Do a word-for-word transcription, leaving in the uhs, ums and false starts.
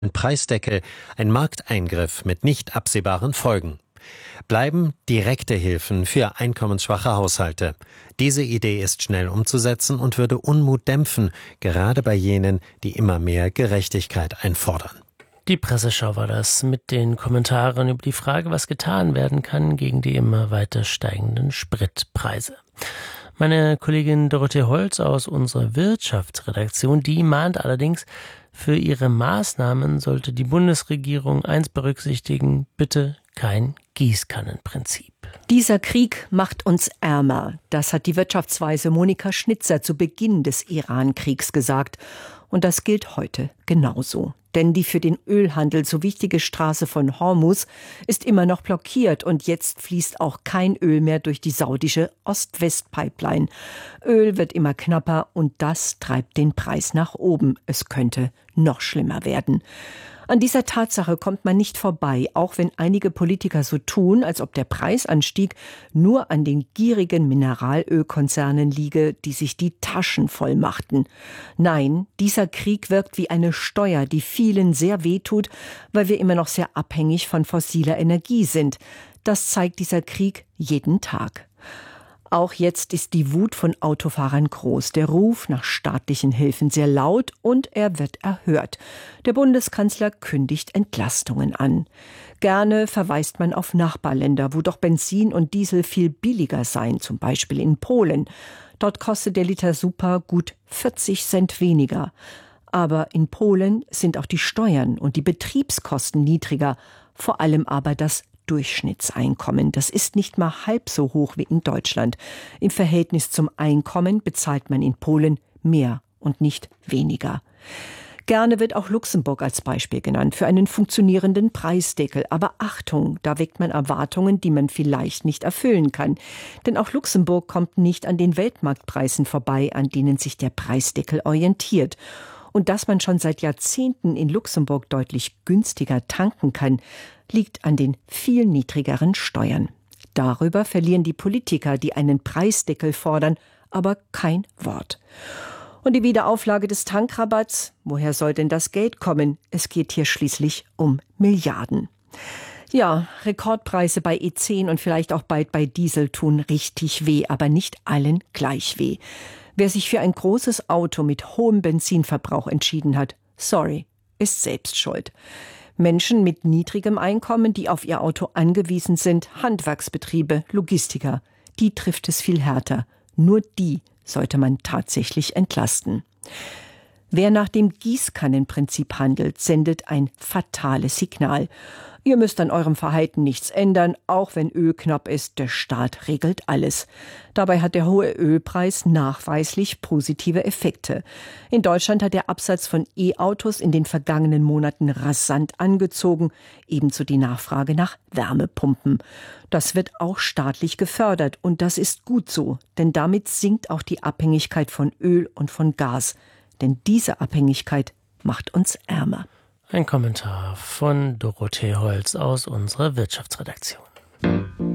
Ein Preisdeckel, ein Markteingriff mit nicht absehbaren Folgen. Bleiben direkte Hilfen für einkommensschwache Haushalte. Diese Idee ist schnell umzusetzen und würde Unmut dämpfen, gerade bei jenen, die immer mehr Gerechtigkeit einfordern. Die Presseschau war das mit den Kommentaren über die Frage, was getan werden kann gegen die immer weiter steigenden Spritpreise. Meine Kollegin Dorothee Holz aus unserer Wirtschaftsredaktion, die mahnt allerdings, für ihre Maßnahmen sollte die Bundesregierung eins berücksichtigen: bitte kein Gießkannenprinzip. Dieser Krieg macht uns ärmer. Das hat die Wirtschaftsweise Monika Schnitzer zu Beginn des Iran-Kriegs gesagt. Und das gilt heute genauso. Denn die für den Ölhandel so wichtige Straße von Hormuz ist immer noch blockiert und jetzt fließt auch kein Öl mehr durch die saudische Ost-West-Pipeline. Öl wird immer knapper und das treibt den Preis nach oben. Es könnte noch schlimmer werden. An dieser Tatsache kommt man nicht vorbei, auch wenn einige Politiker so tun, als ob der Preisanstieg nur an den gierigen Mineralölkonzernen liege, die sich die Taschen voll machten. Nein, dieser Krieg wirkt wie eine Steuer, die vielen sehr wehtut, weil wir immer noch sehr abhängig von fossiler Energie sind. Das zeigt dieser Krieg jeden Tag. Auch jetzt ist die Wut von Autofahrern groß, der Ruf nach staatlichen Hilfen sehr laut und er wird erhört. Der Bundeskanzler kündigt Entlastungen an. Gerne verweist man auf Nachbarländer, wo doch Benzin und Diesel viel billiger seien, zum Beispiel in Polen. Dort kostet der Liter Super gut vierzig Cent weniger. Aber in Polen sind auch die Steuern und die Betriebskosten niedriger, vor allem aber das Durchschnittseinkommen. Das ist nicht mal halb so hoch wie in Deutschland. Im Verhältnis zum Einkommen bezahlt man in Polen mehr und nicht weniger. Gerne wird auch Luxemburg als Beispiel genannt für einen funktionierenden Preisdeckel. Aber Achtung, da weckt man Erwartungen, die man vielleicht nicht erfüllen kann. Denn auch Luxemburg kommt nicht an den Weltmarktpreisen vorbei, an denen sich der Preisdeckel orientiert. Und dass man schon seit Jahrzehnten in Luxemburg deutlich günstiger tanken kann, liegt an den viel niedrigeren Steuern. Darüber verlieren die Politiker, die einen Preisdeckel fordern, aber kein Wort. Und die Wiederauflage des Tankrabatts, woher soll denn das Geld kommen? Es geht hier schließlich um Milliarden. Ja, Rekordpreise bei E zehn und vielleicht auch bald bei Diesel tun richtig weh, aber nicht allen gleich weh. Wer sich für ein großes Auto mit hohem Benzinverbrauch entschieden hat, sorry, ist selbst schuld. Menschen mit niedrigem Einkommen, die auf ihr Auto angewiesen sind, Handwerksbetriebe, Logistiker, die trifft es viel härter. Nur die sollte man tatsächlich entlasten. Wer nach dem Gießkannenprinzip handelt, sendet ein fatales Signal. Ihr müsst an eurem Verhalten nichts ändern, auch wenn Öl knapp ist, der Staat regelt alles. Dabei hat der hohe Ölpreis nachweislich positive Effekte. In Deutschland hat der Absatz von E-Autos in den vergangenen Monaten rasant angezogen, ebenso die Nachfrage nach Wärmepumpen. Das wird auch staatlich gefördert und das ist gut so, denn damit sinkt auch die Abhängigkeit von Öl und von Gas. Denn diese Abhängigkeit macht uns ärmer. Ein Kommentar von Dorothee Holz aus unserer Wirtschaftsredaktion.